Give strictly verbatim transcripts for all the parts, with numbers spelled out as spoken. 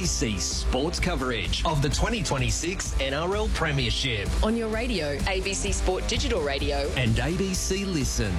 C sports coverage of the twenty twenty-six N R L Premiership on your radio, A B C Sport Digital Radio and A B C Listen.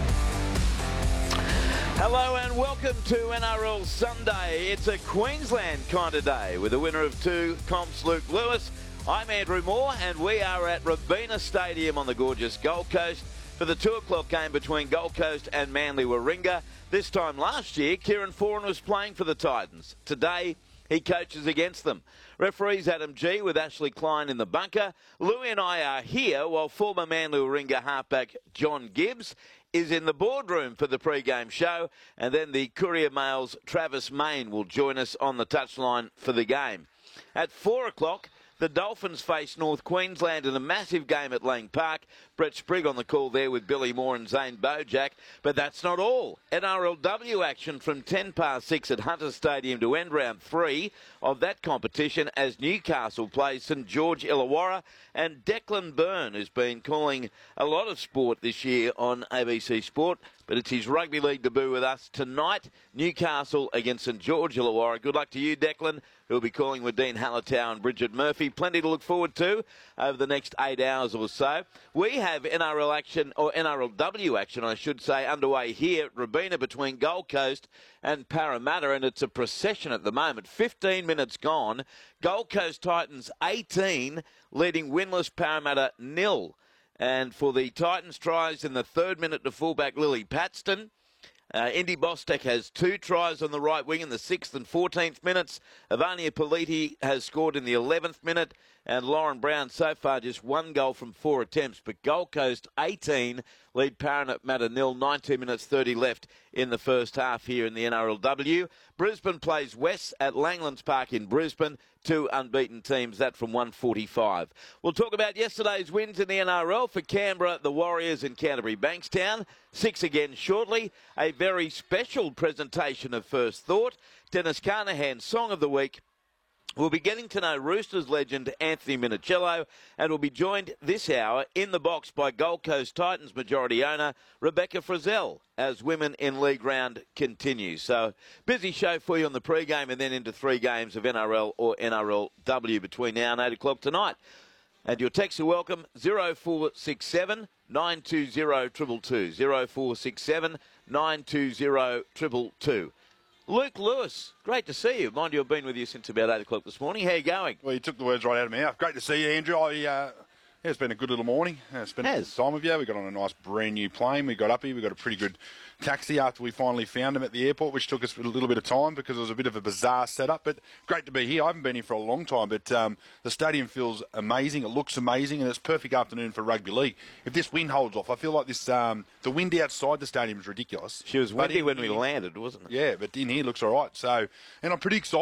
Hello and welcome to N R L Sunday. It's a Queensland kind of day with the winner of two comps, Luke Lewis. I'm Andrew Moore and we are at Robina Stadium on the gorgeous Gold Coast for the two o'clock game between Gold Coast and Manly Warringah. This time last year, Kieran Foran was playing for the Titans. Today, he coaches against them. Referees Adam G with Ashley Klein in the bunker. Louie and I are here while former Manly Warringah halfback John Gibbs is in the boardroom for the pre-game show, and then the Courier Mail's Travis Main will join us on the touchline for the game. At four o'clock, the Dolphins face North Queensland in a massive game at Lang Park. Brett Sprigg on the call there with Billy Moore and Zane Bojack. But that's not all. N R L W action from ten past six at Hunter Stadium to end round three of that competition as Newcastle plays St George Illawarra. And Declan Byrne has been calling a lot of sport this year on A B C Sport. But it's his rugby league debut with us tonight. Newcastle against St George Illawarra. Good luck to you, Declan, who'll be calling with Dean Hallertau and Bridget Murphy. Plenty to look forward to over the next eight hours or so. We have N R L action, or N R L W action, I should say, underway here at Robina between Gold Coast and Parramatta, and it's a procession at the moment. fifteen minutes gone. Gold Coast Titans eighteen, leading winless Parramatta nil. And for the Titans, tries in the third minute to fullback Lily Paxton. Uh, Indy Bostek has two tries on the right wing in the sixth and fourteenth minutes. Ivania Politi has scored in the eleventh minute. And Lauren Brown so far just one goal from four attempts. But Gold Coast eighteen, lead Parramatta nil, nineteen minutes thirty left in the first half here in the N R L W. Brisbane plays West at Langlands Park in Brisbane. Two unbeaten teams, that from one forty-five. We'll talk about yesterday's wins in the N R L for Canberra, the Warriors and Canterbury Bankstown. Six again shortly. A very special presentation of First Thought. Dennis Carnahan's Song of the Week. We'll be getting to know Roosters legend Anthony Minicello, and we'll be joined this hour in the box by Gold Coast Titans majority owner Rebecca Frizzell as Women in League round continues. So, busy show for you on the pre-game and then into three games of N R L or N R L W between now and eight o'clock tonight. And your texts are welcome, zero four six seven, nine two zero, two two two, zero four six seven, nine two zero, two two two. Luke Lewis, great to see you. Mind you, I've been with you since about eight o'clock this morning. How are you going? Well, you took the words right out of my mouth. Great to see you, Andrew. I, uh, yeah, it's been a good little morning. Uh, spent a good time with you. We got on a nice brand new plane. We got up here. We got a pretty good taxi after we finally found him at the airport, which took us a little bit of time because it was a bit of a bizarre setup. But great to be here. I haven't been here for a long time, but um, the stadium feels amazing. It looks amazing, and it's a perfect afternoon for rugby league. If this wind holds off, I feel like this um, the wind outside the stadium is ridiculous. She was windy when we landed, wasn't it? Yeah, but in here looks all right. So, and I'm pretty excited.